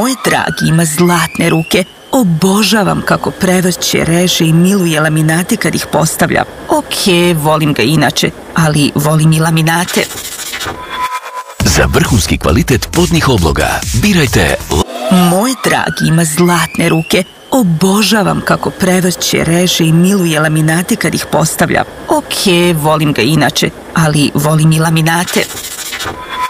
Moj dragi ima zlatne ruke. Obožavam kako prevrće, reže i miluje laminate kad ih postavlja. Okej, volim ga inače, ali volim i laminate. Za vrhunski kvalitet podnih obloga birajte Moj dragi ima zlatne ruke. Obožavam kako prevrće, reže i miluje laminate kad ih postavlja. Okej, volim ga inače, ali volim i laminate.